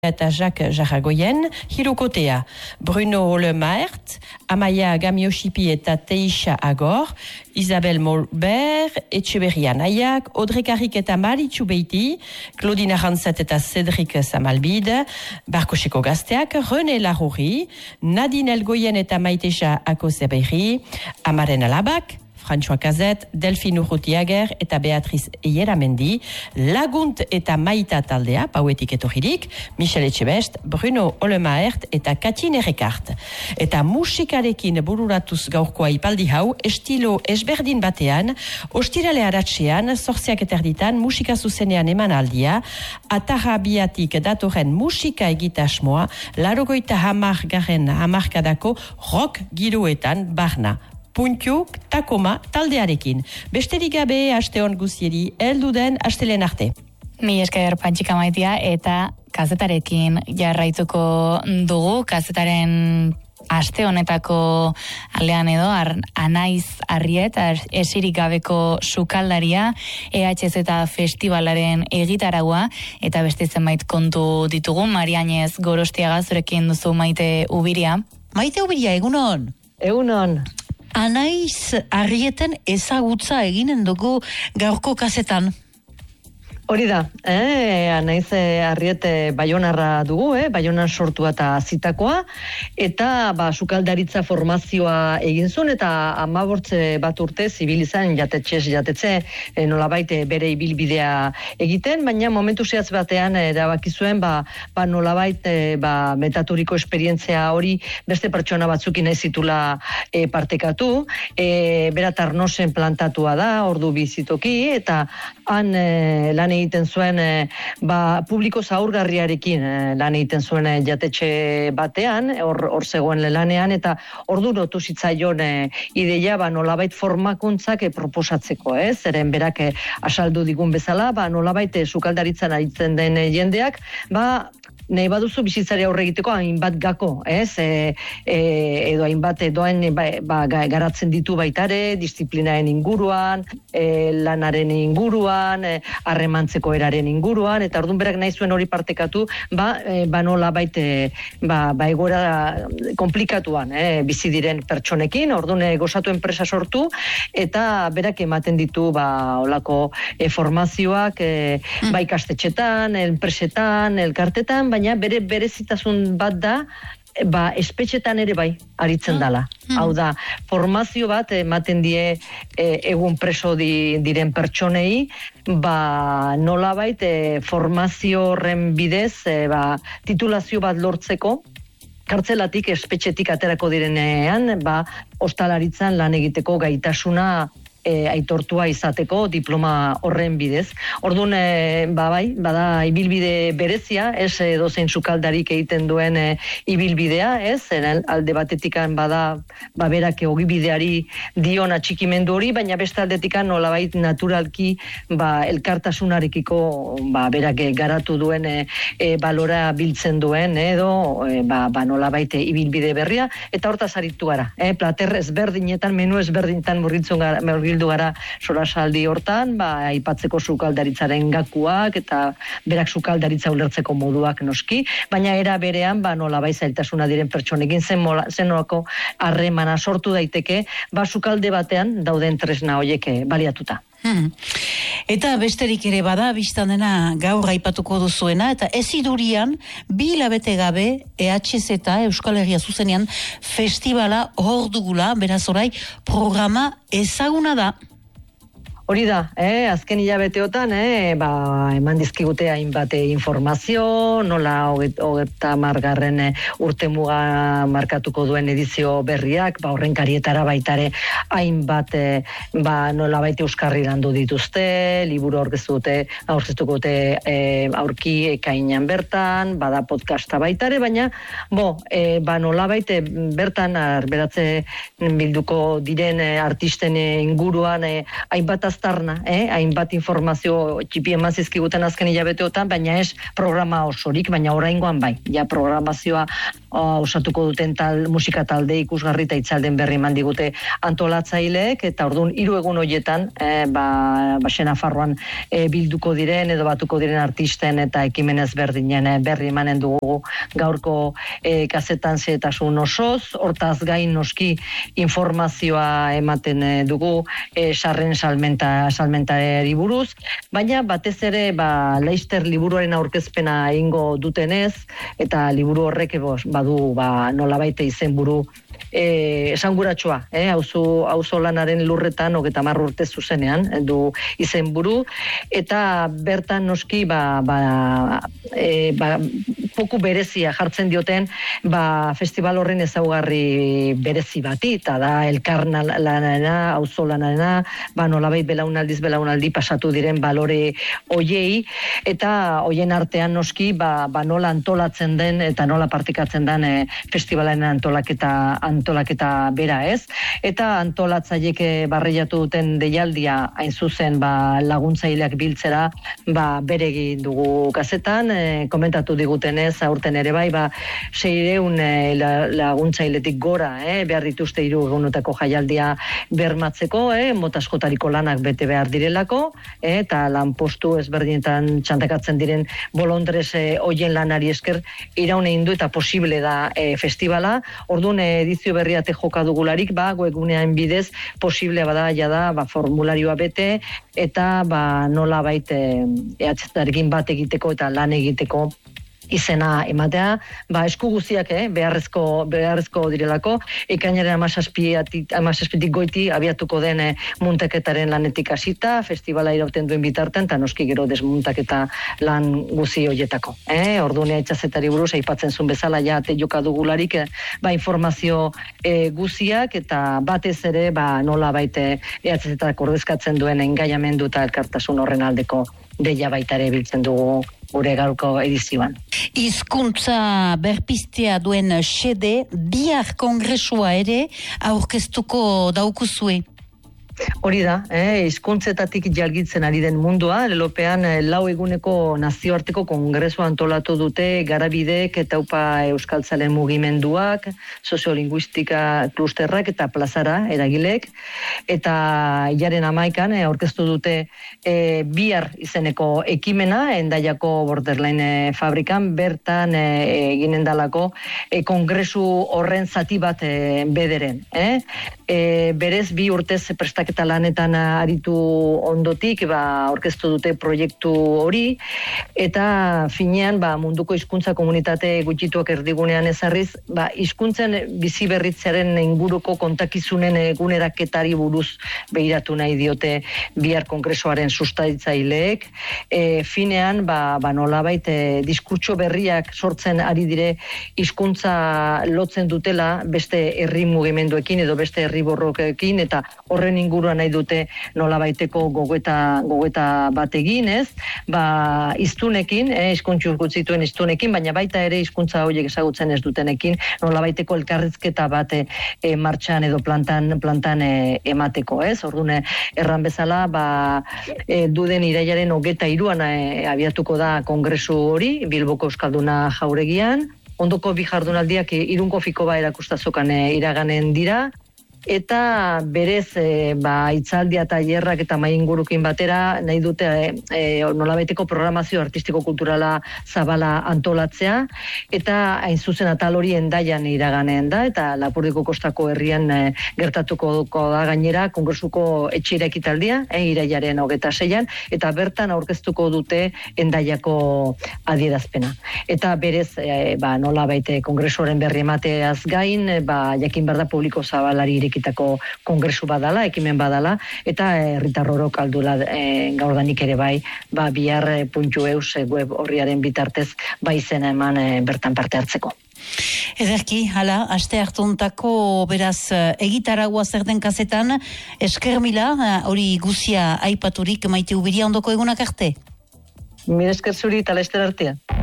eta Jacques Jarragoyen, hirukotea, Bruno Lemaert, Amaia Gamioshipi eta Teixa Agor, Isabel Molbert, Etxeberria Naiak, Audrey Carrick eta Maritxu Beiti, Claudine Arantzat eta Cédric Samalbide, Barkoseko Gazteak, René Larrouri, Nadine Elgoyen eta Maitexa Akoseberri, Amaren Alabak, François Cazet, Delphine Urrutiager eta Beatriz Ieramendi, Lagunt eta Maita taldea, pauetik etorririk, Michel Etxebest, Bruno Olemaert eta Katine Rekart. Eta musikarekin bururatuz gaurkoa ipaldi hau, estilo esberdin batean, ostirale aratsean, 8:00 musika zuzenean emanaldia, Atarrabiatik datorren musika egitasmoa, 80. hamarkadako rock giroetan barna. Puntiuk, takoma, taldearekin. Besterik gabe, aste hon guzieri, heldu den astelen arte. Mi esker Pantxika Maitia eta kazetarekin jarraituko dugu, kazetaren aste honetako aldean edo, Anaiz Arriet, esirik gabeko sukaldaria, EHZ festivalaren egitaragua, eta beste zenbait kontu ditugu, Marianez Gorostiaga, zurekin duzu Maite Ubiria. Maite Ubiria, egunon? Egunon. Anaiz Arrieten ezagutza eginen dugu gaurko kazetan. Hori da, Anaiz Arriete Baionarra dugu, Baionan sortua eta zitakoa, eta sukaldaritza formazioa egin zuen, eta 15 bat urte zibil izan jatetxe, nolabait bere ibilbidea egiten, baina momentu zehatz batean erabaki zuen, nolabait metaturiko esperientzia hori beste pertsona batzukin nahi zitula partekatu, bera Tarnosen plantatua da, ordu bizitoki, eta han lan egiten zuen publiko zaurgarriarekin lan egiten zuen jatetxe batean, hor zegoen lanean, eta ordu notu zitzaion ideia nolabait formakuntzak proposatzeko, zeren berak asaldu digun bezala, nolabait sukaldaritzan aritzen den jendeak, nahi baduzu bizitzari aurre egiteko hainbat gako, edo hainbat edoen garatzen ditu baitare, disiplinaen inguruan, lanaren inguruan, harremantzeko eraren inguruan, eta orduan berak nahi zuen hori partekatu, nolabait egoera komplikatuan bizi diren pertsonekin, orduan gozatu enpresa sortu, eta berak ematen ditu olako formazioak ikastetxetan, enpresetan, elkartetan, baina bere berezitasun bat da, espetxetan ere aritzen dela. Hau da, formazio bat ematen die egun preso diren pertsonei, nolabait formazio horren bidez, titulazio bat lortzeko, kartzelatik, espetxetik aterako direnean, ostalaritzan lan egiteko gaitasuna aitortua izateko diploma horren bidez. Orduan, bada ibilbide berezia, ez dozein sukaldarik egiten duen ibilbidea, ez, alde batetikan bada berak ogibideari dion atxikimendu hori, baina beste aldetikan nolabait naturalki elkartasunarekiko berak garatu duen balora biltzen duen, edo nolabait ibilbide berria, eta hortaz aritu gara. Plater ezberdinetan, menu ezberdinetan murgildu gara solasaldi hortan, aipatzeko sukaldaritzaren gakuak, eta berak sukaldaritza ulertzeko moduak noski, baina era berean, nolabait zailtasuna diren pertsonekin zenolako harremana sortu daiteke, sukalde batean dauden tresna horiek baliatuta. Eta besterik ere bada, biztan dena gaur aipatuko duzuena, eta ez idurian, 2 hilabete gabe, EHZ Euskal Herria zuzenean festivala hor dugula, beraz orai, programa ezaguna da. Hori da, azken hilabeteotan, eman dizkigute hainbat informazio, nola 30. urtemuga markatuko duen edizio berriak, horren karietara baitare hainbat nolabait euskarri landu dituzte, liburu aurkeztuko dute aurki ekainan bertan, bada podcasta baitare, baina nolabait bertan arberatze bilduko diren artisten inguruan hainbat aztarna, hainbat informazio txipi eman zizkiguten azken hilabeteotan, baina ez programa osorik, baina oraingoan bai. Ja programazioa osatuko duten musika talde ikusgarri eta itzalden berri eman digute antolatzaileek, eta orduan 3 egun horietan Nafarroan bilduko diren edo batuko diren artisten eta ekimen ezberdinen berri emanen dugu gaurko kazetan zehetasun osoz, hortaz gain noski informazioa ematen dugu sarren salmentari buruz, baina batez ere Leister liburuaren aurkezpena egingo dutenez, eta liburu horrek badu nolabait izenburu esanguratsua, auzo lanaren lurretan 30 urte zuzenean du izenburu, eta bertan noski poku berezia jartzen dioten festival horren ezaugarri berezi bati, eta da elkarna lanarena, auzo lanarena, nolabait belaunaldi pasatu diren balore hoiei, eta hoien artean noski nola antolatzen den eta nola partikatzen den festivalaren antolaketa bera, ez? Eta antolatzaileek barreiatu duten deialdia hain zuzen laguntzaileak biltzera bere egin dugu kazetan, komentatu digutenez aurten ere bai 600 laguntzailetik gora behar dituzte 3 egunotako jaialdia bermatzeko, mota askotariko lanak bete behar direlako, eta lanpostu ezberdinetan txantakatzen diren bolondrez hoien lanari esker iraun egin du eta posible da festivala. Orduan edizio berriate joka dugularik, webgunean bidez posible bada jada formularioa bete eta nolabait EHZ-arekin bat egiteko eta lan egiteko izena ematea, esku guziak beharrezko direlako, ekainaren 17 goiti abiatuko den muntaketaren lanetik hasita, festivala irauten duen bitartean, eta noski gero desmuntaketa lan guzi horietako. Orduan EHZ-ari buruz aipatzen zuen bezala ate joka dugularik informazio guziak, eta batez ere nola baite EHZ-ak ordezkatzen duen engaiamendu eta elkartasun horren aldeko deia baita ere biltzen dugu gure gaurko edizioan. Hizkuntza berpiztea duen xede bihar kongresua ere aurkeztuko daukuzue. Hori da, hizkuntzetatik jalgitzen ari den mundua, lelopean 4 eguneko nazioarteko kongresua antolatu dute Garabidek eta Euskaltzalen mugimenduak, soziolinguistika klusterrak eta plazara eragilek, eta hilaren 11an aurkeztu dute bihar izeneko ekimena, Hendaiako Borderline fabrikan, bertan eginen dalako kongresu horren zati bat bederen. Berez 2 urtez prestaketa lanetan aritu ondotik, aurkeztu dute proiektu hori, eta finean munduko hizkuntza komunitate gutxituak erdigunean ezarriz, hizkuntzen bizi berritzearen inguruko kontakizunen eguneraketari buruz behiratu nahi diote bihar kongresuaren sustatzaileek. Finean, nolabait diskurtso berriak sortzen ari dire hizkuntza lotzen dutela beste herri mugimenduekin edo beste herri borrokekin, eta horren inguruan nahi dute nolabaiteko gogeta bat egin, ez? Hiztunekin, hizkuntzu gutzituen hiztunekin, baina baita ere hizkuntza horiek ezagutzen ez dutenekin, nolabaiteko elkarrizketa bat martxan edo plantan emateko, ez? Orduan erran bezala, duden irailaren 23an abiatuko da kongresu hori, Bilboko Euskalduna jauregian, ondoko 2 jardunaldiak Irungo Fikoba erakustazokan iraganen dira, eta berez itzaldia tailerrak eta mahai ingurukin batera nahi dute nolabaiteko programazio artistiko-kulturala zabala antolatzea, eta hain zuzen atal hori Hendaian iraganen da, eta Lapurdiko kostako herrian gertatuko da gainera kongresuko etxera ekitaldia, irailaren 26an, eta bertan aurkeztuko dute Hendaiako adierazpena. Eta berez nolabaite kongresuaren berri emateaz gain, jakin behar da publiko zabalari irekitako kongresu badala, ekimen badala, eta herritarrorok aldula gaurdanik ere bihar.eus web horriaren bitartez izena eman bertan parte hartzeko. Ederki, hala, aste hartuntako beraz egitaragua zer den kazetan, esker mila, hori guzia aipaturik Maite Ubiria ondoko egunak arte. Mire esker zuri eta laster artean.